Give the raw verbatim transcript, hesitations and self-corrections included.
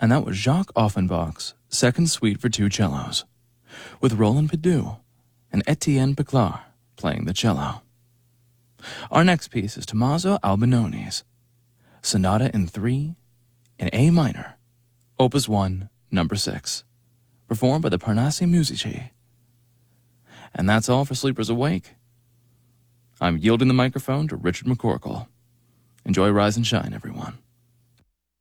And that was Jacques Offenbach's Second Suite for Two Cellos, with Roland Pidoux and Etienne Picard playing the cello. Our next piece is Tommaso Albinoni's Sonata in three in A minor, Opus one, number six, performed by the Parnassi Musici. And that's all for Sleepers Awake. I'm yielding the microphone to Richard McCorkle. Enjoy Rise and Shine, everyone.